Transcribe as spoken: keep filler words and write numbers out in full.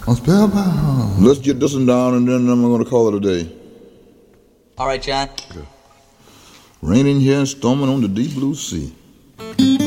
I'm spellbound. Let's get this one down and then I'm going to call it a day. All right, John. Okay. Raining here and storming on the deep blue sea.